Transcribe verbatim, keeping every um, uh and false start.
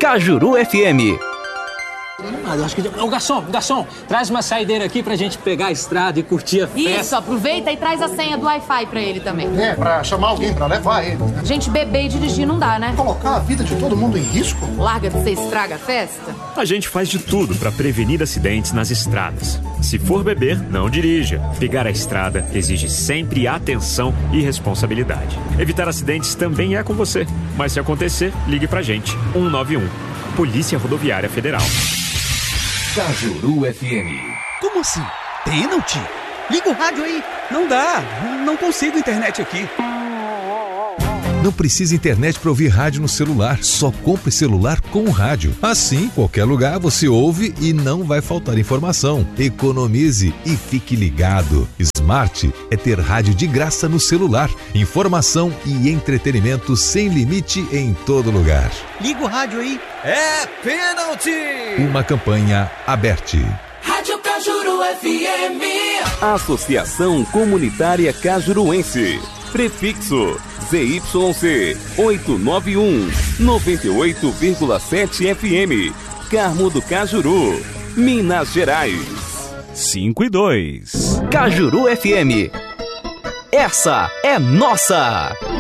Cajuru F M. Eu acho que... Ô, garçom, garçom, traz uma saideira aqui pra gente pegar a estrada e curtir a festa. Isso, aproveita e traz a senha do Wi-Fi pra ele também. É, pra chamar alguém pra levar ele. Né? Gente, beber e dirigir não dá, né? Colocar a vida de todo mundo em risco? Larga de ser estraga a festa. A gente faz de tudo pra prevenir acidentes nas estradas. Se for beber, não dirija. Pegar a estrada exige sempre atenção e responsabilidade. Evitar acidentes também é com você. Mas se acontecer, ligue pra gente. um nove um. Polícia Rodoviária Federal. Cajuru F M. Como assim? Pênalti? Liga o rádio aí. Não dá, não consigo internet aqui. Não precisa internet para ouvir rádio no celular. Só compre celular com rádio. Assim, qualquer lugar você ouve e não vai faltar informação. Economize e fique ligado. Smart é ter rádio de graça no celular. Informação e entretenimento sem limite em todo lugar. Liga o rádio aí. É pênalti! Uma campanha aberta. Rádio Cajuru F M. Associação Comunitária Cajuruense. Prefixo Z Y C oitocentos e noventa e um, noventa e oito vírgula sete F M. Carmo do Cajuru, Minas Gerais. cinco e dois. Cajuru F M. Essa é nossa!